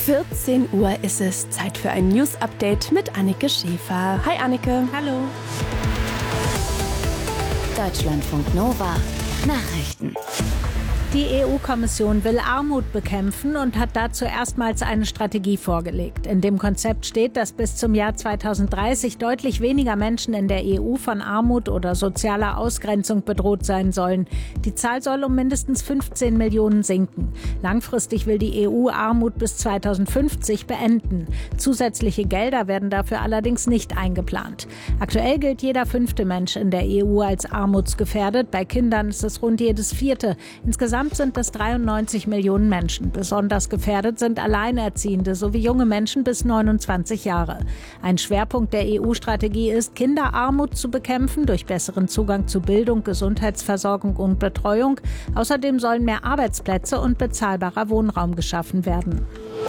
14 Uhr ist es. Zeit für ein News-Update mit Annike Schäfer. Hi Annike. Hallo. Deutschlandfunk Nova. Nachrichten. Die EU-Kommission will Armut bekämpfen und hat dazu erstmals eine Strategie vorgelegt. In dem Konzept steht, dass bis zum Jahr 2030 deutlich weniger Menschen in der EU von Armut oder sozialer Ausgrenzung bedroht sein sollen. Die Zahl soll um mindestens 15 Millionen sinken. Langfristig will die EU Armut bis 2050 beenden. Zusätzliche Gelder werden dafür allerdings nicht eingeplant. Aktuell gilt jeder 5. Mensch in der EU als armutsgefährdet. Bei Kindern ist es rund jedes 4. Insgesamt sind es 93 Millionen Menschen. Besonders gefährdet sind Alleinerziehende sowie junge Menschen bis 29 Jahre. Ein Schwerpunkt der EU-Strategie ist, Kinderarmut zu bekämpfen durch besseren Zugang zu Bildung, Gesundheitsversorgung und Betreuung. Außerdem sollen mehr Arbeitsplätze und bezahlbarer Wohnraum geschaffen werden.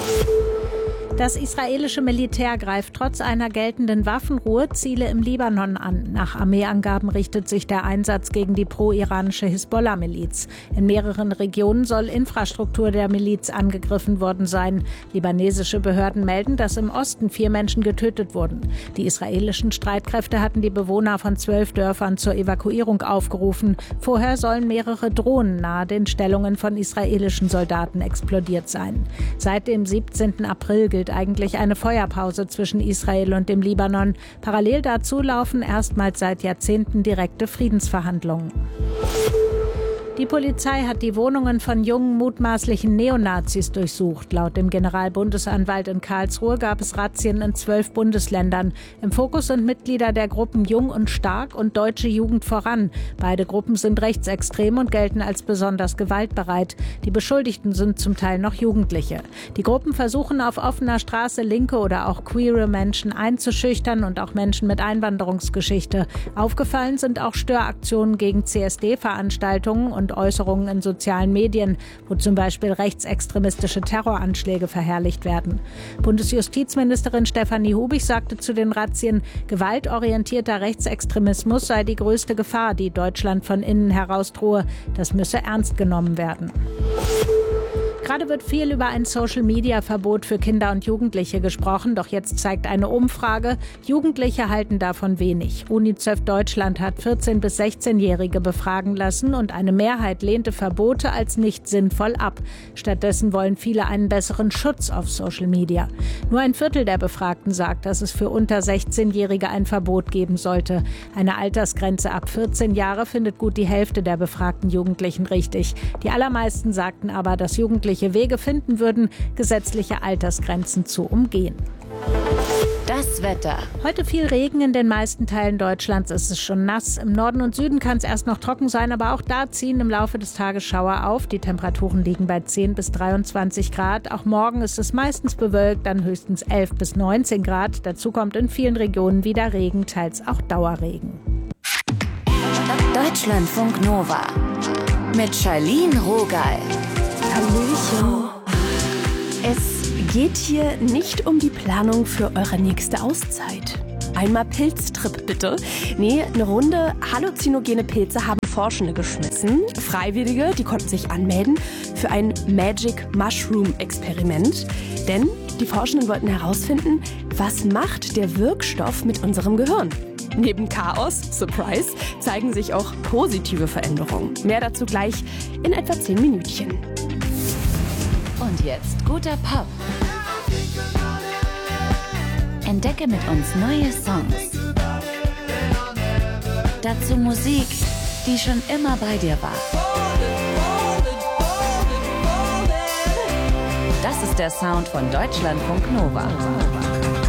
Das israelische Militär greift trotz einer geltenden Waffenruhe Ziele im Libanon an. Nach Armeeangaben richtet sich der Einsatz gegen die pro-iranische Hisbollah-Miliz. In mehreren Regionen soll Infrastruktur der Miliz angegriffen worden sein. Libanesische Behörden melden, dass im Osten 4 Menschen getötet wurden. Die israelischen Streitkräfte hatten die Bewohner von 12 Dörfern zur Evakuierung aufgerufen. Vorher sollen mehrere Drohnen nahe den Stellungen von israelischen Soldaten explodiert sein. Seit dem 17. April gilt eigentlich eine Feuerpause zwischen Israel und dem Libanon. Parallel dazu laufen erstmals seit Jahrzehnten direkte Friedensverhandlungen. Die Polizei hat die Wohnungen von jungen mutmaßlichen Neonazis durchsucht. Laut dem Generalbundesanwalt in Karlsruhe gab es Razzien in 12 Bundesländern. Im Fokus sind Mitglieder der Gruppen Jung und Stark und Deutsche Jugend voran. Beide Gruppen sind rechtsextrem und gelten als besonders gewaltbereit. Die Beschuldigten sind zum Teil noch Jugendliche. Die Gruppen versuchen auf offener Straße linke oder auch queere Menschen einzuschüchtern und auch Menschen mit Einwanderungsgeschichte. Aufgefallen sind auch Störaktionen gegen CSD-Veranstaltungen und Äußerungen in sozialen Medien, wo zum Beispiel rechtsextremistische Terroranschläge verherrlicht werden. Bundesjustizministerin Stefanie Hubig sagte zu den Razzien, gewaltorientierter Rechtsextremismus sei die größte Gefahr, die Deutschland von innen heraus drohe. Das müsse ernst genommen werden. Gerade wird viel über ein Social-Media-Verbot für Kinder und Jugendliche gesprochen. Doch jetzt zeigt eine Umfrage, Jugendliche halten davon wenig. UNICEF Deutschland hat 14- bis 16-Jährige befragen lassen und eine Mehrheit lehnte Verbote als nicht sinnvoll ab. Stattdessen wollen viele einen besseren Schutz auf Social Media. Nur ein Viertel der Befragten sagt, dass es für unter 16-Jährige ein Verbot geben sollte. Eine Altersgrenze ab 14 Jahre findet gut die Hälfte der befragten Jugendlichen richtig. Die allermeisten sagten aber, dass Jugendliche Wege finden würden, gesetzliche Altersgrenzen zu umgehen. Das Wetter. Heute viel Regen in den meisten Teilen Deutschlands, ist es schon nass. Im Norden und Süden kann es erst noch trocken sein, aber auch da ziehen im Laufe des Tages Schauer auf. Die Temperaturen liegen bei 10 bis 23 Grad. Auch morgen ist es meistens bewölkt, dann höchstens 11 bis 19 Grad. Dazu kommt in vielen Regionen wieder Regen, teils auch Dauerregen. Deutschlandfunk Nova mit Charlene Rogal. Hallöchen. Es geht hier nicht um die Planung für eure nächste Auszeit. Einmal Pilztrip bitte. Nee, eine Runde halluzinogene Pilze haben Forschende geschmissen. Freiwillige, die konnten sich anmelden für ein Magic Mushroom Experiment. Denn die Forschenden wollten herausfinden, was macht der Wirkstoff mit unserem Gehirn. Neben Chaos, Surprise, zeigen sich auch positive Veränderungen. Mehr dazu gleich in etwa 10 Minütchen. Und jetzt guter Pop. Entdecke mit uns neue Songs. Dazu Musik, die schon immer bei dir war. Das ist der Sound von Deutschlandfunk Nova.